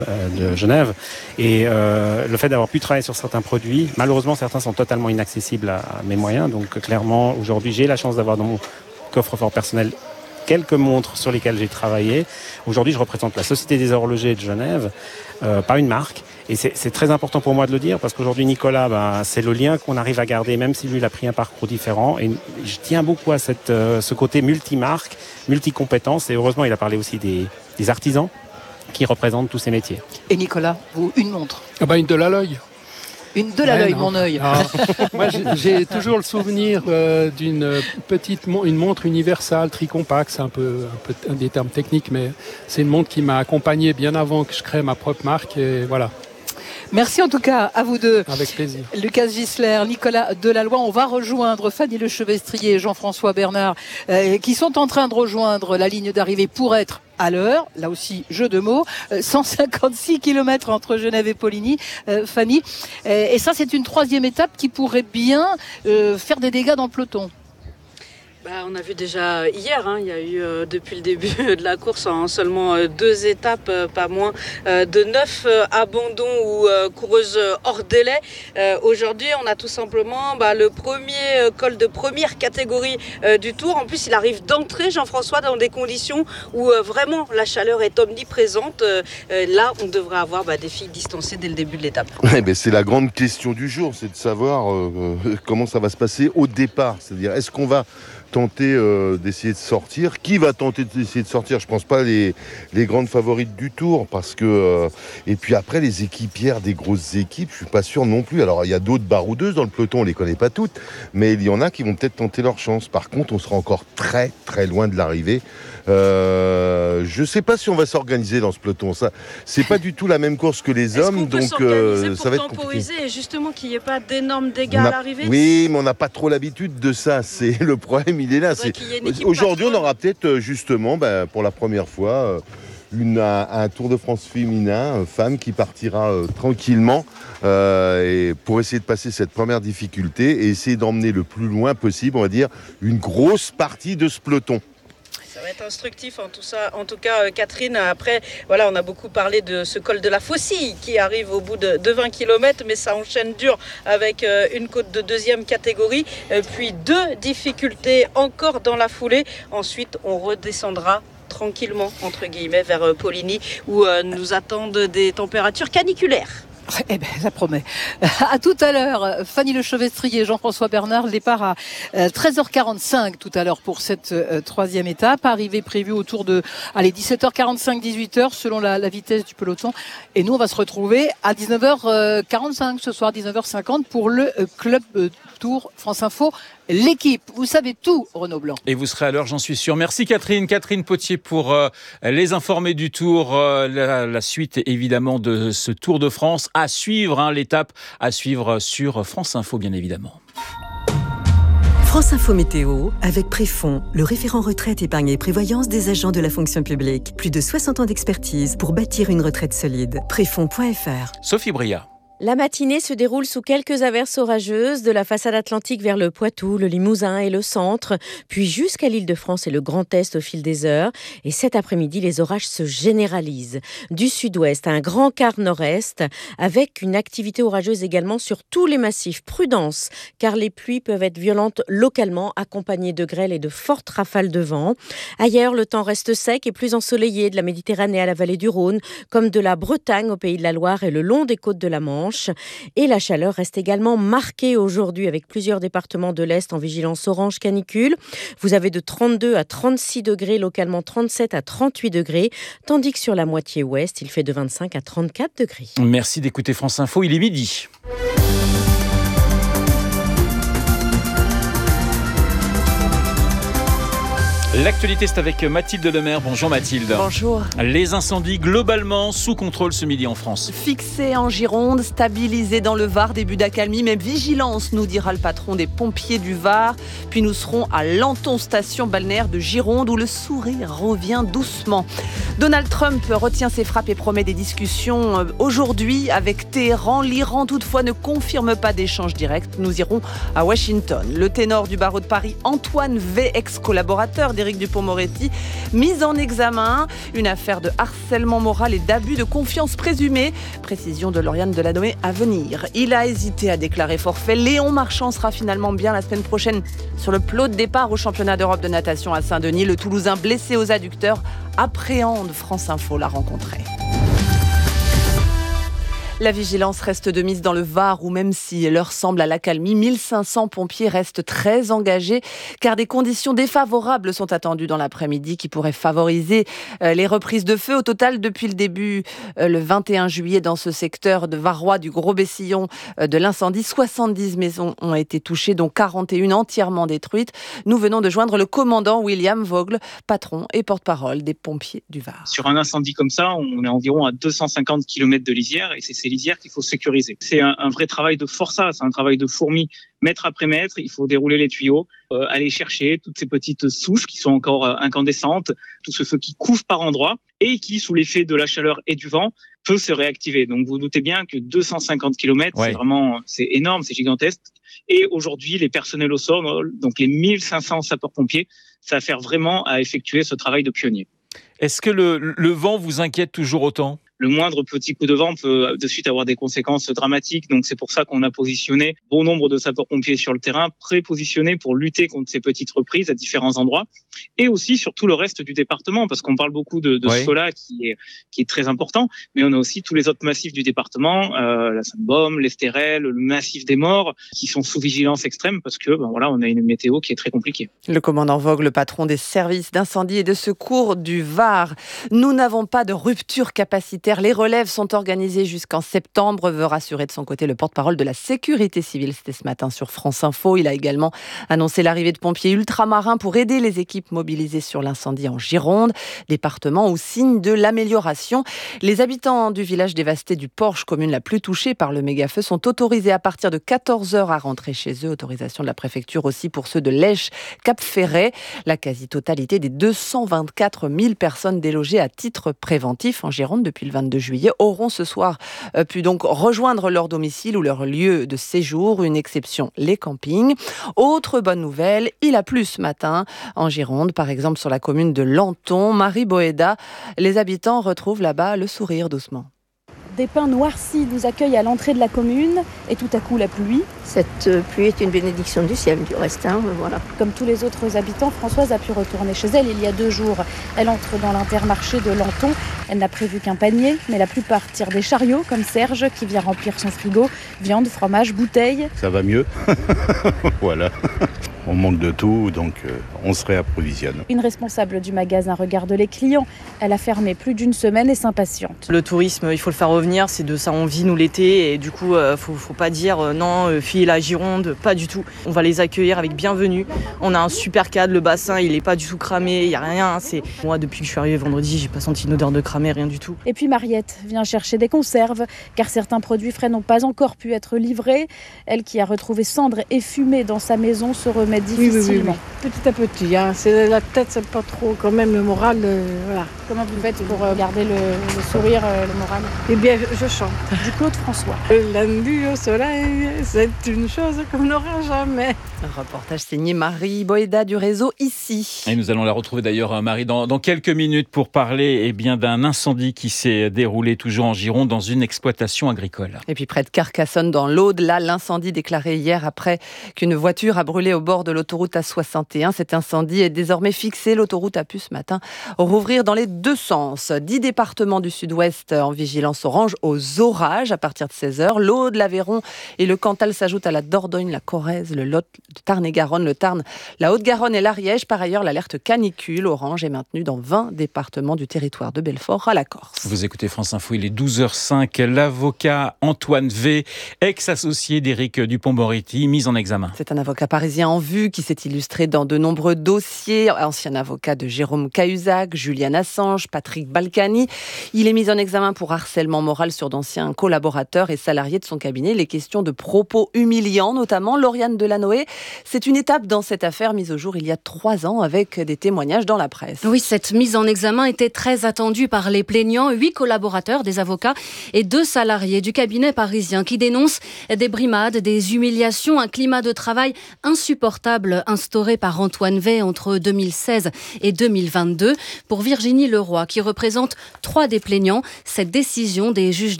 de Genève. Et le fait d'avoir pu travailler sur certains produits, malheureusement certains sont totalement inaccessibles à mes moyens. Donc clairement, aujourd'hui, j'ai la chance d'avoir dans mon coffre-fort personnel quelques montres sur lesquelles j'ai travaillé. Aujourd'hui, je représente la Société des horlogers de Genève, pas une marque. Et c'est très important pour moi de le dire parce qu'aujourd'hui, Nicolas, c'est le lien qu'on arrive à garder, même si lui, il a pris un parcours différent. Et je tiens beaucoup à ce côté multi-marque, multi-compétences. Et heureusement, il a parlé aussi des artisans qui représentent tous ces métiers. Et Nicolas, vous, une montre? Une de la Loy. Une de la Loy, mon œil. Moi, j'ai toujours le souvenir d'une une montre universale, tricompact. C'est un peu un des termes techniques, mais c'est une montre qui m'a accompagné bien avant que je crée ma propre marque. Et voilà. Merci en tout cas à vous deux. Avec plaisir. Lucas Gisler, Nicolas Delalloy. On va rejoindre Fanny Lechevestrier et Jean-François Bernard qui sont en train de rejoindre la ligne d'arrivée pour être à l'heure. Là aussi, jeu de mots. 156 km entre Genève et Poligny. Fanny. Et ça, c'est une troisième étape qui pourrait bien faire des dégâts dans le peloton. On a vu déjà hier, il y a eu depuis le début de la course en seulement 2 étapes, pas moins de 9 abandons ou coureuses hors délai. Aujourd'hui, on a tout simplement le premier col de première catégorie du Tour. En plus, il arrive d'entrée, Jean-François, dans des conditions où vraiment la chaleur est omniprésente. Là, on devrait avoir des filles distancées dès le début de l'étape. C'est la grande question du jour, c'est de savoir comment ça va se passer au départ. C'est-à-dire, est-ce qu'on va tenter d'essayer de sortir? Qui va tenter d'essayer de sortir? Je pense pas les grandes favorites du Tour parce que et puis après les équipières des grosses équipes, je suis pas sûr non plus. Alors il y a d'autres baroudeuses dans le peloton, on les connaît pas toutes, mais il y en a qui vont peut-être tenter leur chance. Par contre, on sera encore très très loin de l'arrivée. Je sais pas si on va s'organiser dans ce peloton. Ça, c'est pas du tout la même course que les hommes, donc ça va être compliqué. Et justement qu'il n'y ait pas d'énormes dégâts à l'arrivée. Oui, mais on n'a pas trop l'habitude de ça. C'est le problème, il est là. Aujourd'hui, on aura peut-être justement, pour la première fois, un Tour de France féminin, femme qui partira tranquillement et pour essayer de passer cette première difficulté et essayer d'emmener le plus loin possible, on va dire, une grosse partie de ce peloton. Ça va être instructif en tout cas, Catherine. Après, voilà, on a beaucoup parlé de ce col de la Faucille qui arrive au bout de 20 km, mais ça enchaîne dur avec une côte de deuxième catégorie, puis 2 difficultés encore dans la foulée. Ensuite, on redescendra tranquillement, entre guillemets, vers Poligny, où nous attendent des températures caniculaires. Ça promet. À tout à l'heure, Fanny Lechevestrier et Jean-François Bernard. Le départ à 13h45 tout à l'heure pour cette troisième étape. Arrivée prévue autour de 17h45, 18h selon la vitesse du peloton. Et nous, on va se retrouver à 19h45 ce soir, 19h50 pour le Club Tour France Info. L'équipe, vous savez tout, Renaud Blanc. Et vous serez à l'heure, j'en suis sûr. Merci Catherine Potier pour les informés du Tour. La suite évidemment de ce Tour de France à suivre, l'étape à suivre sur France Info bien évidemment. France Info Météo avec Préfond, le référent retraite, épargne et prévoyance des agents de la fonction publique. Plus de 60 ans d'expertise pour bâtir une retraite solide. Préfond.fr. Sophie Bria. La matinée se déroule sous quelques averses orageuses de la façade atlantique vers le Poitou, le Limousin et le centre, puis jusqu'à l'Île-de-France et le Grand Est au fil des heures. Et cet après-midi, les orages se généralisent. Du sud-ouest à un grand quart nord-est, avec une activité orageuse également sur tous les massifs. Prudence, car les pluies peuvent être violentes localement, accompagnées de grêle et de fortes rafales de vent. Ailleurs, le temps reste sec et plus ensoleillé de la Méditerranée à la vallée du Rhône, comme de la Bretagne au Pays de la Loire et le long des côtes de la Manche. Et la chaleur reste également marquée aujourd'hui avec plusieurs départements de l'Est en vigilance orange canicule. Vous avez de 32 à 36 degrés, localement 37 à 38 degrés, tandis que sur la moitié ouest, il fait de 25 à 34 degrés. Merci d'écouter France Info, il est midi. L'actualité, c'est avec Mathilde Lemaire. Bonjour Mathilde. Bonjour. Les incendies globalement sous contrôle ce midi en France. Fixés en Gironde, stabilisés dans le Var, début d'accalmie, mais vigilance, nous dira le patron des pompiers du Var. Puis nous serons à Lanton, station balnéaire de Gironde, où le sourire revient doucement. Donald Trump retient ses frappes et promet des discussions aujourd'hui avec Téhéran. L'Iran, toutefois, ne confirme pas d'échange direct. Nous irons à Washington. Le ténor du barreau de Paris, Antoine V, ex-collaborateur Frédéric Dupond-Moretti, mis en examen. Une affaire de harcèlement moral et d'abus de confiance présumé. Précision de Lauriane Delanoë à venir. Il a hésité à déclarer forfait. Léon Marchand sera finalement bien la semaine prochaine sur le plot de départ au championnat d'Europe de natation à Saint-Denis. Le Toulousain blessé aux adducteurs appréhende. France Info l'a rencontré. La vigilance reste de mise dans le Var où même si l'heure semble à l'accalmie, 1500 pompiers restent très engagés car des conditions défavorables sont attendues dans l'après-midi qui pourraient favoriser les reprises de feu. Au total, depuis le début, le 21 juillet, dans ce secteur de Varois du Gros-Bessillon de l'incendie, 70 maisons ont été touchées, dont 41 entièrement détruites. Nous venons de joindre le commandant William Vogel, patron et porte-parole des pompiers du Var. Sur un incendie comme ça, on est environ à 250 km de lisière et c'est ces lisières qu'il faut sécuriser. C'est un vrai travail de forçat, c'est un travail de fourmi. Mètre après mètre, il faut dérouler les tuyaux, aller chercher toutes ces petites souches qui sont encore incandescentes, tout ce feu qui couvre par endroits et qui, sous l'effet de la chaleur et du vent, peut se réactiver. Donc vous doutez bien que 250 km, c'est énorme, c'est gigantesque. Et aujourd'hui, les personnels au sol, donc les 1500 sapeurs-pompiers, ça sert vraiment à effectuer ce travail de pionnier. Est-ce que le vent vous inquiète toujours autant ? Le moindre petit coup de vent peut de suite avoir des conséquences dramatiques. Donc c'est pour ça qu'on a positionné bon nombre de sapeurs-pompiers sur le terrain, prépositionnés pour lutter contre ces petites reprises à différents endroits. Et aussi sur tout le reste du département, parce qu'on parle beaucoup de Sola qui est très important, mais on a aussi tous les autres massifs du département, la Sainte-Baume, l'Estérel, le massif des Morts, qui sont sous vigilance extrême parce que on a une météo qui est très compliquée. Le commandant Vogue, le patron des services d'incendie et de secours du Var. Nous n'avons pas de rupture capacitaire. Les relèves sont organisées jusqu'en septembre, veut rassurer de son côté le porte-parole de la sécurité civile. C'était ce matin sur France Info. Il a également annoncé l'arrivée de pompiers ultramarins pour aider les équipes mobilisées sur l'incendie en Gironde, département où signe de l'amélioration. Les habitants du village dévasté du Porche, commune la plus touchée par le méga-feu, sont autorisés à partir de 14h à rentrer chez eux. Autorisation de la préfecture aussi pour ceux de Lèche, Cap-Ferret. La quasi-totalité des 224 000 personnes délogées à titre préventif en Gironde depuis le 22 juillet auront ce soir pu donc rejoindre leur domicile ou leur lieu de séjour. Une exception, les campings. Autre bonne nouvelle, il a plu ce matin en Gironde, par exemple sur la commune de Lanton. Marie Boéda, les habitants retrouvent là-bas le sourire doucement. Des pins noircis nous accueillent à l'entrée de la commune et tout à coup la pluie. Cette pluie est une bénédiction du ciel du reste, voilà. Comme tous les autres habitants, Françoise a pu retourner chez elle il y a 2 jours. Elle entre dans l'Intermarché de Lanton. Elle n'a prévu qu'un panier, mais la plupart tirent des chariots comme Serge qui vient remplir son frigo. Viande, fromage, bouteilles. Ça va mieux. Voilà. On manque de tout, donc on se réapprovisionne. Une responsable du magasin regarde les clients. Elle a fermé plus d'1 semaine et s'impatiente. Le tourisme, il faut le faire revenir, c'est de ça on vit nous l'été et du coup faut pas dire non, filez la Gironde, pas du tout. On va les accueillir avec bienvenue. On a un super cadre, le bassin il est pas du tout cramé, il y a rien. Moi depuis que je suis arrivée vendredi, j'ai pas senti une odeur de cramé, rien du tout. Et puis Mariette vient chercher des conserves car certains produits frais n'ont pas encore pu être livrés. Elle qui a retrouvé cendres et fumée dans sa maison se remet difficilement. Oui. Petit à petit, c'est la tête, c'est pas trop quand même le moral, voilà. Comment vous faites pour garder le sourire, le moral ? Eh bien, je chante. Du Claude François. Le lundi au soleil, c'est une chose qu'on n'aura jamais. Un reportage signé Marie Boéda du réseau Ici. Et nous allons la retrouver d'ailleurs, Marie, dans quelques minutes pour parler d'un incendie qui s'est déroulé toujours en Gironde dans une exploitation agricole. Et puis près de Carcassonne dans l'Aude, là, l'incendie déclaré hier après qu'une voiture a brûlé au bord de l'autoroute A61. Cet incendie est désormais fixé. L'autoroute a pu ce matin rouvrir dans les 2 sens. 10 départements du sud-ouest en vigilance orange aux orages à partir de 16h. L'Aude, l'Aveyron et le Cantal s'ajoutent à la Dordogne, la Corrèze, le Lot, le Tarn-et-Garonne, le Tarn, la Haute-Garonne et l'Ariège. Par ailleurs, l'alerte canicule orange est maintenue dans 20 départements du territoire de Belfort à la Corse. Vous écoutez France Info, il est 12h05. L'avocat Antoine V, ex-associé d'Éric Dupond-Moretti, mis en examen. C'est un avocat parisien en vue qui s'est illustré dans de nombreux dossiers. Ancien avocat de Jérôme Cahuzac, Julian Assange, Patrick Balkany. Il est mis en examen pour harcèlement moral sur d'anciens collaborateurs et salariés de son cabinet. Les questions de propos humiliants, notamment. Lauriane Delanoë, c'est une étape dans cette affaire mise au jour il y a 3 ans avec des témoignages dans la presse. Oui, cette mise en examen était très attendue par les plaignants. 8 collaborateurs, des avocats et 2 salariés du cabinet parisien qui dénoncent des brimades, des humiliations, un climat de travail insupportable portable instauré par Antoine Wey entre 2016 et 2022. Pour Virginie Leroy, qui représente 3 des plaignants, cette décision des juges